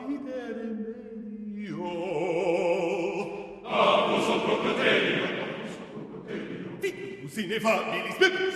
idere medio. Abus o propeterio. Vitus ineffabilis bebus.